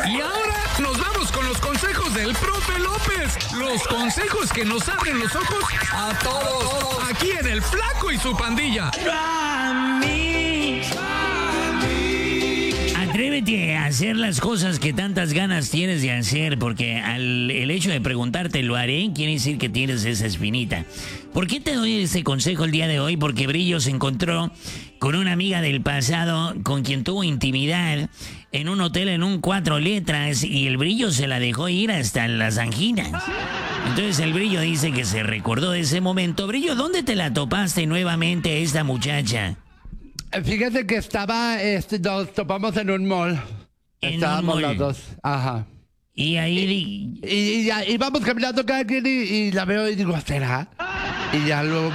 Y ahora nos vamos con los consejos del profe López. Los consejos que nos abren los ojos a todos. Aquí en El Flaco y su Pandilla. Atrévete a hacer las cosas que tantas ganas tienes de hacer, porque el hecho de preguntarte lo haré quiere decir que tienes esa espinita. ¿Por qué te doy este consejo el día de hoy? Porque Brillo se encontró con una amiga del pasado con quien tuvo intimidad en un hotel en un 4 letras y el Brillo se la dejó ir hasta las anginas. Entonces el Brillo dice que se recordó de ese momento. Brillo, ¿dónde te la topaste nuevamente esta muchacha? Fíjate que nos topamos en un mall. Estábamos los dos. Ajá. Y ahí... Y ya íbamos caminando cada quien y la veo y digo, ¿será? Y ya luego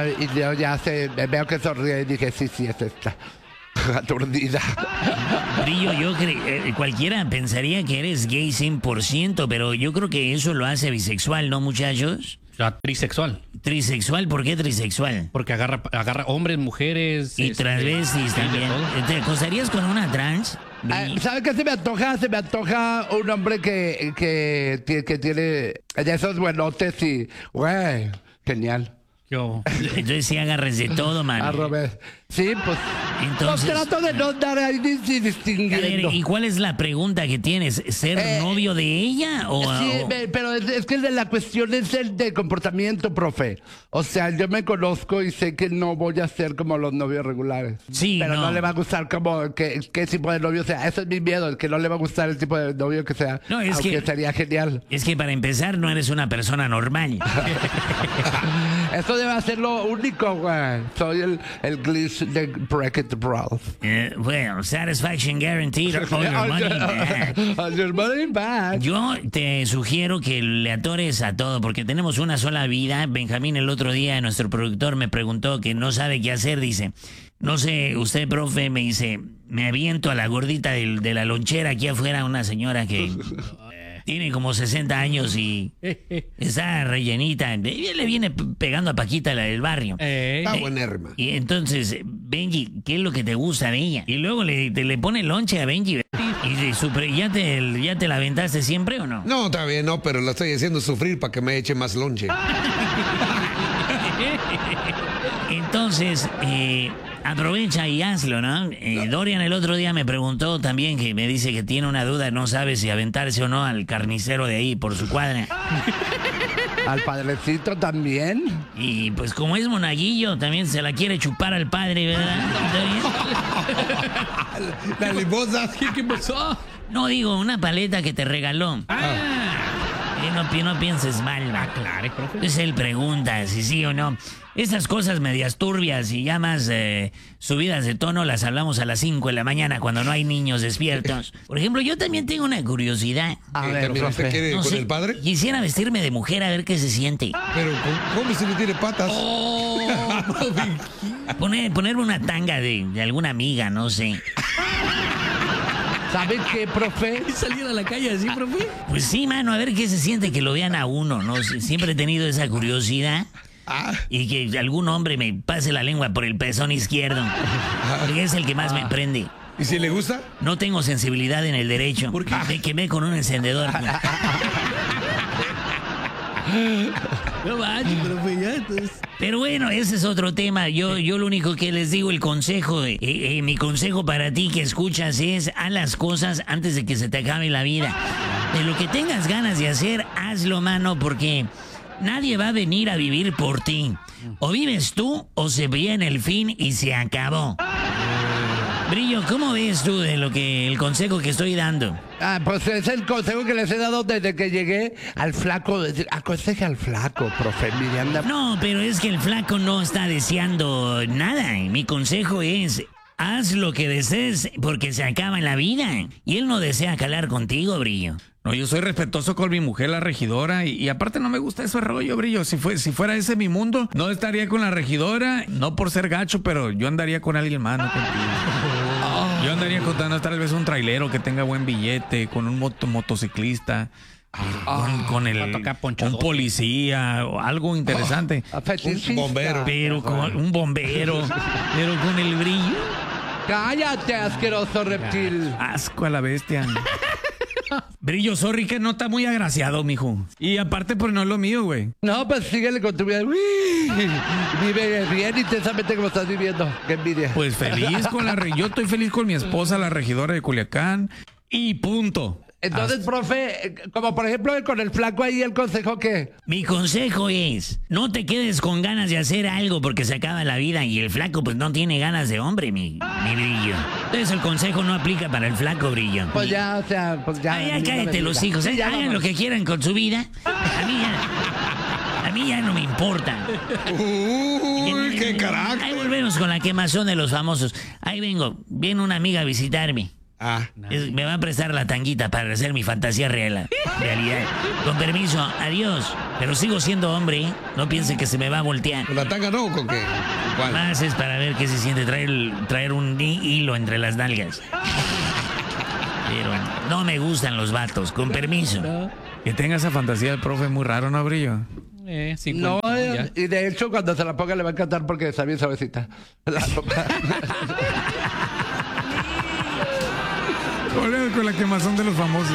veo que sonríe y dije, sí, es esta. Aturdida. Brillo, cualquiera pensaría que eres gay 100%, pero yo creo que eso lo hace bisexual, ¿no, muchachos? Trisexual. ¿Trisexual? ¿Por qué trisexual? Porque agarra hombres, mujeres... Y transvestis también. ¿Te acostarías con una trans? ¿Sabes qué se me antoja? Se me antoja un hombre que tiene de esos buenotes y... Güey, genial. Entonces sí agarres de todo, man. Sí, pues... Entonces, trato de no andar ahí distinguiendo. A ver, ¿y cuál es la pregunta que tienes? ¿Ser novio de ella o...? Sí, pero es que la cuestión es el de comportamiento, profe. O sea, yo me conozco y sé que no voy a ser como los novios regulares. Sí, pero no le va a gustar como qué tipo de novio sea. Eso es mi miedo, el que no le va a gustar el tipo de novio que sea. No, es aunque que sería genial. Es que para empezar no eres una persona normal. Eso debe ser lo único, güey. Soy el glitch de Break-It Ralph. Well, satisfaction guaranteed or your money back. Your money back. Yo te sugiero que le atores a todo, porque tenemos una sola vida. Benjamín el otro día, nuestro productor, me preguntó que no sabe qué hacer. Dice, no sé, usted, profe, me dice, me aviento a la gordita de la lonchera aquí afuera, una señora que... tiene como 60 años y está rellenita. Le viene pegando a Paquita, la del barrio. Está buenérrima. Y entonces, Benji, ¿qué es lo que te gusta de ella? Y luego le pone lonche a Benji. ¿Y ya te la aventaste siempre o no? No, está bien, no, pero la estoy haciendo sufrir para que me eche más lonche. Entonces, aprovecha y hazlo, ¿no? Dorian el otro día me preguntó también, que me dice que tiene una duda, no sabe si aventarse o no al carnicero de ahí por su cuadra. ¿Al padrecito también? Y pues como es monaguillo, también se la quiere chupar al padre, ¿verdad? La limosa. ¿Qué pasó? No, digo, una paleta que te regaló. No pienses mal. Claro, profe. Entonces él pregunta si sí o no. Estas cosas medias turbias y ya más subidas de tono las hablamos a las 5 de la mañana cuando no hay niños despiertos. Por ejemplo, yo también tengo una curiosidad. A ver, ¿También usted quiere No con sé, el padre? Quisiera vestirme de mujer a ver qué se siente. Pero, ¿cómo si no tiene patas? Ponerme una tanga de alguna amiga, no sé. ¿Saben qué, profe? ¿Salir a la calle así, profe? Pues sí, mano, a ver qué se siente que lo vean a uno, ¿no? Siempre he tenido esa curiosidad. Y que algún hombre me pase la lengua por el pezón izquierdo. Porque es el que más me prende. ¿Y si le gusta? No tengo sensibilidad en el derecho. ¿Por qué? Me quemé con un encendedor. No manches, profe, ya entonces... Pero bueno, ese es otro tema. Yo lo único que les digo, el consejo, mi consejo para ti que escuchas es, haz las cosas antes de que se te acabe la vida. De lo que tengas ganas de hacer, hazlo, mano, porque nadie va a venir a vivir por ti. O vives tú o se viene el fin y se acabó. Brillo, ¿cómo ves tú de el consejo que estoy dando? Pues es el consejo que les he dado desde que llegué al flaco. Aconseje al flaco, profe Miranda. No, pero es que el flaco no está deseando nada. Mi consejo es, haz lo que desees porque se acaba la vida. Y él no desea calar contigo, Brillo. No, yo soy respetuoso con mi mujer, la regidora, y aparte no me gusta ese rollo, Brillo. Si fuera ese mi mundo, no estaría con la regidora, no por ser gacho, pero yo andaría con alguien más, no contigo. Yo andaría con tal vez un trailero que tenga buen billete, con un motociclista, con un policía, o algo interesante. Un bombero. Pero con un bombero, pero con el Brillo. Cállate, asqueroso reptil. Asco a la bestia. Brillo, sorry que no está muy agraciado, mijo. Y aparte, pues no es lo mío, güey. No, pues síguele con tu vida. Uy, vive bien intensamente como estás viviendo. Qué envidia. Pues feliz con yo estoy feliz con mi esposa, la regidora de Culiacán. Y punto. Entonces, profe, como por ejemplo con el flaco ahí, el consejo que... Mi consejo es, no te quedes con ganas de hacer algo porque se acaba la vida y el flaco pues no tiene ganas de hombre, mi Brillo. Entonces el consejo no aplica para el flaco, Brillo. Pues ya, o sea, pues ya... Ya cállate los hijos, Sí, ya hagan vamos. lo que quieran con su vida. A mí ya no me importa. Uy, qué Ahí carácter. volvemos con la quemazón de los famosos. Ahí vengo, viene una amiga a visitarme. Ah, Me va a prestar la tanguita para hacer mi fantasía realidad. Con permiso, adiós. Pero sigo siendo hombre, ¿eh? No piense que se me va a voltear. ¿con la tanga no o con qué? ¿Cuál? Más es para ver qué se siente traer un hilo entre las nalgas. Pero no me gustan los vatos, con permiso. Que tenga esa fantasía del profe es muy raro, ¿no, Brillo? 50, No, ya. y de hecho cuando se la ponga le va a encantar porque está bien suavecita. La ropa. Con la quemazón de los famosos.